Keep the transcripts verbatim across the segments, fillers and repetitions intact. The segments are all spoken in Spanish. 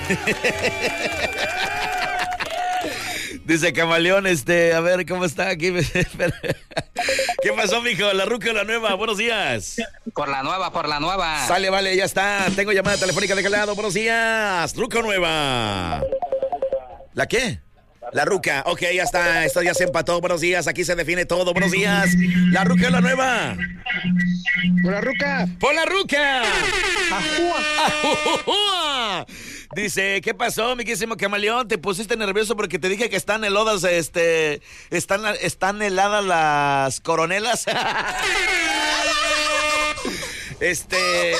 Dice Camaleón, este, a ver, ¿cómo está aquí? ¿Qué pasó, mijo? ¿La ruca o la nueva? Buenos días. Por la nueva, por la nueva. Sale, vale, ya está. Tengo llamada telefónica de aquel lado. Buenos días. ¿Ruca o nueva? ¿La qué? La ruca. Ok, ya está. Esto ya se empató. Buenos días. Aquí se define todo. Buenos días. ¿La ruca o la nueva? Por la ruca. ¡Por la ruca! ¡Ajúa! ¡Ajúa! Dice, ¿qué pasó, mi querísimo Camaleón? ¿Te pusiste nervioso porque te dije que están heladas, este, están, están heladas las coronelas? Este,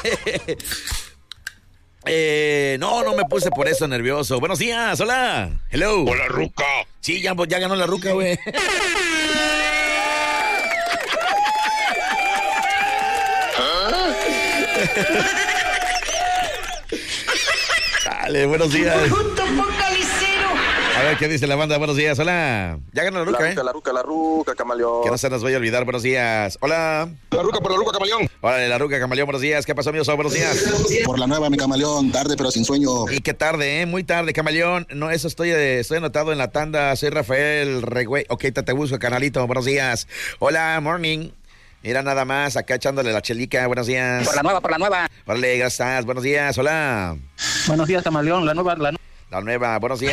eh, no, no me puse por eso nervioso. Buenos días, hola, hello. Hola, ruca. Sí, ya, ya ganó la ruca, güey. ¿Ah? Dale, buenos días. A ver, ¿qué dice la banda? Buenos días, hola. Ya ganó la ruca, la ¿eh? ruca, la ruca, la ruca, Camaleón. Que no se nos vaya a olvidar, buenos días. Hola. La ruca por la ruca, Camaleón. Hola, la ruca, Camaleón, buenos días. ¿Qué pasó, amigos? Buenos días. Por la nueva, mi Camaleón, tarde pero sin sueño. Y qué tarde, ¿eh? Muy tarde, Camaleón. No, eso estoy, eh, estoy anotado en la tanda. Soy Rafael Regüey. Ok, te, te busco, canalito. Buenos días. Hola, morning. Mira nada más, acá echándole la chelica. Buenos días. Por la nueva, por la nueva. Hola, ¿cómo estás? Buenos días, hola. Buenos días, Camaleón, la nueva, la nueva. La nueva, buenos días.